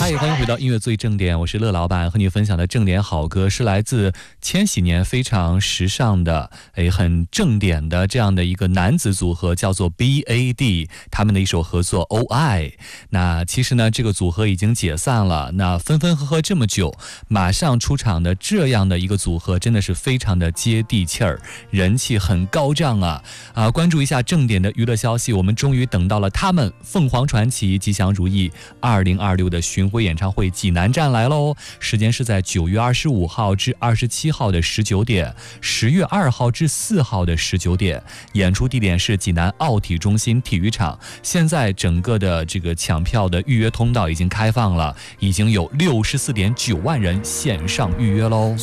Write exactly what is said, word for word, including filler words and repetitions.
嗨，欢迎回到音乐最正点，我是乐老板，和你分享的正点好歌是来自千禧年非常时尚的诶很正点的这样的一个男子组合，叫做 B A D， 他们的一首合作 O I。 那其实呢这个组合已经解散了，那分分合合这么久，马上出场的这样的一个组合真的是非常的接地气儿，人气很高涨啊啊！关注一下正点的娱乐消息，我们终于等到了他们凤凰传奇吉祥如意二零二六的巡回演唱会济南站来喽，时间是在九月二十五号至二十七号的十九点，十月二号至四号的十九点，演出地点是济南奥体中心体育场。现在整个的这个抢票的预约通道已经开放了，已经有六十四点九万人线上预约喽。